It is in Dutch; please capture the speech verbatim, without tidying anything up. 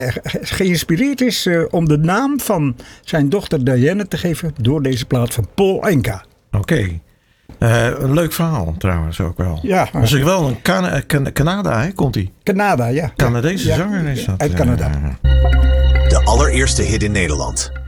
geïnspireerd is uh, om de naam van zijn dochter Diane te geven door deze plaat van Paul Anka. Oké. Okay. Uh, een leuk verhaal trouwens ook wel. Ja. Dat is wel een Can- Can- Canada, hè, komt hij? Canada, ja. Canadese ja. zanger is dat. Uit Canada. De allereerste hit in Nederland.